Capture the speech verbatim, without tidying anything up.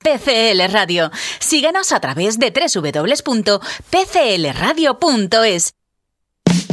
P C L Radio. Síguenos a través de doble u doble u doble u punto p c l radio punto es.